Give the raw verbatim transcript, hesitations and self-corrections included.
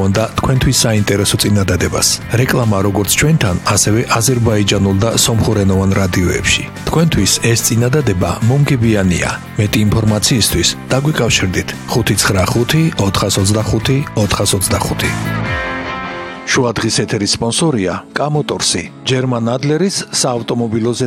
და თქვენთვის საინტერესო წინადადებას. რეკლამა როგორც ჩვენთან, ასევე აზერბაიჯანულ და სომხურენოვან რადიოებში. თქვენთვის ეს წინადადება მომგებიანია. მეტი ინფორმაციისთვის დაგვიკავშირდით ხუთი ცხრა ხუთი ოთხას ოცდახუთი ოთხას ოცდახუთი. შუადღის ეთერის სპონსორია კამოტორსი, ჯერმან ადლერის საავტომობილო